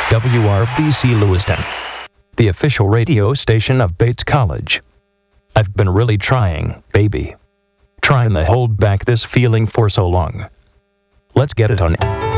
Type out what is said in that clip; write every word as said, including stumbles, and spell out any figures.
W R B C Lewiston, the official radio station of Bates College. I've been really trying, baby. Trying to hold back this feeling for so long. Let's get it on.